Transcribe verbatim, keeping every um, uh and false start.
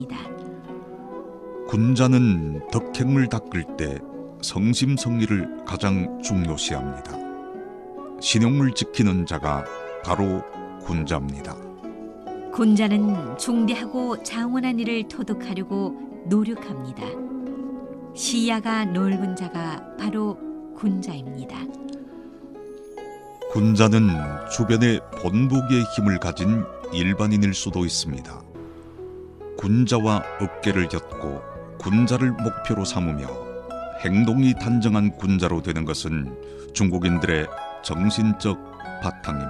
군자는 덕행을 닦을 때 성심성의를 가장 중요시합니다. 신용을 지키는 자가 바로 군자입니다. 군자는 중대하고 장원한 일을 토득하려고 노력합니다. 시야가 넓은 자가 바로 군자입니다. 군자는 주변에 본보기의 힘을 가진 일반인일 수도 있습니다. 군자와 어깨를 곁고 군자를 목표로 삼으며 행동이 단정한 군자로 되는 것은 중국인들의 정신적 바탕입니다.